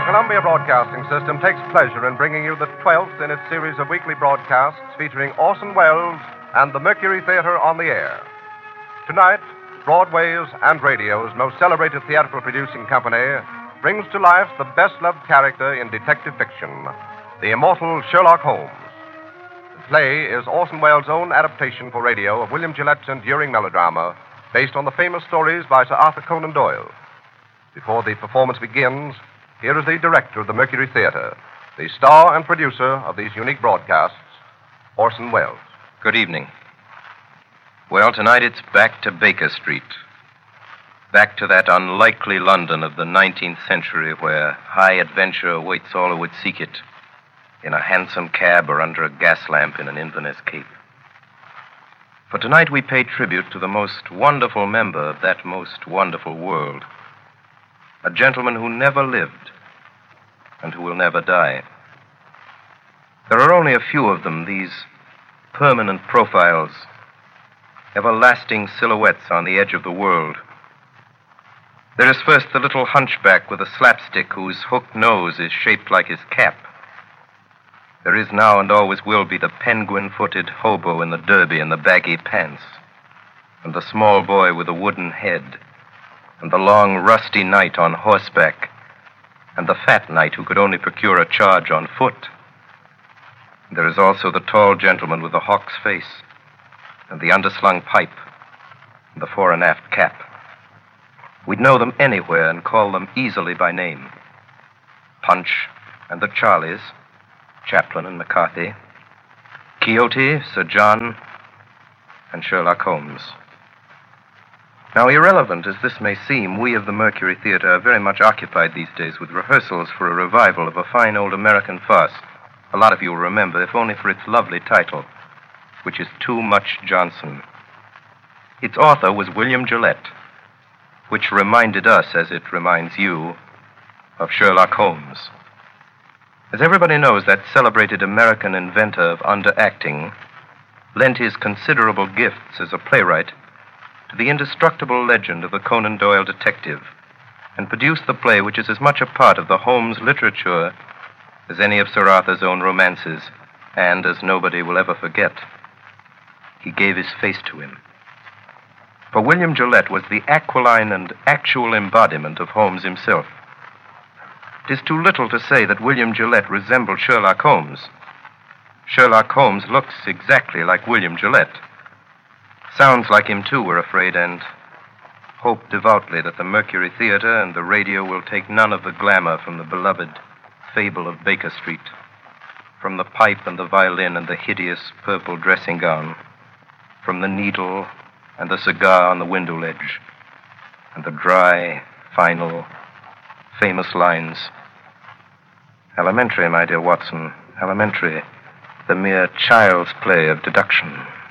Columbia Broadcasting System takes pleasure in bringing you the 12th in its series of weekly broadcasts featuring Orson Welles and the Mercury Theater on the air. Tonight, Broadway's and radio's most celebrated theatrical producing company brings to life the best-loved character in detective fiction, the immortal Sherlock Holmes. The play is Orson Welles' own adaptation for radio of William Gillette's enduring melodrama based on the famous stories by Sir Arthur Conan Doyle. Before the performance begins, here is the director of the Mercury Theater, the star and producer of these unique broadcasts, Orson Welles. Good evening. Well, tonight it's back to Baker Street. Back to that unlikely London of the 19th century where high adventure awaits all who would seek it, in a hansom cab or under a gas lamp in an Inverness cape. For tonight we pay tribute to the most wonderful member of that most wonderful world, a gentleman who never lived and who will never die. There are only a few of them, these permanent profiles, everlasting silhouettes on the edge of the world. There is first the little hunchback with a slapstick whose hooked nose is shaped like his cap. There is now and always will be the penguin-footed hobo in the derby and the baggy pants, and the small boy with a wooden head, and the long, rusty knight on horseback, and the fat knight who could only procure a charge on foot. There is also the tall gentleman with the hawk's face, and the underslung pipe, and the fore and aft cap. We'd know them anywhere and call them easily by name. Punch and the Charlies, Chaplin and McCarthy, Quixote, Sir John, and Sherlock Holmes. Now, irrelevant as this may seem, we of the Mercury Theater are very much occupied these days with rehearsals for a revival of a fine old American farce. A lot of you will remember, if only for its lovely title, which is Too Much Johnson. Its author was William Gillette, which reminded us, as it reminds you, of Sherlock Holmes. As everybody knows, that celebrated American inventor of underacting lent his considerable gifts as a playwright to the indestructible legend of the Conan Doyle detective, and produced the play which is as much a part of the Holmes literature as any of Sir Arthur's own romances, and as nobody will ever forget. He gave his face to him. For William Gillette was the aquiline and actual embodiment of Holmes himself. It is too little to say that William Gillette resembled Sherlock Holmes. Sherlock Holmes looks exactly like William Gillette. Sounds like him, too, we're afraid, and hope devoutly that the Mercury Theater and the radio will take none of the glamour from the beloved fable of Baker Street, from the pipe and the violin and the hideous purple dressing gown, from the needle and the cigar on the window ledge, and the dry, final, famous lines. Elementary, my dear Watson, elementary, the mere child's play of deduction.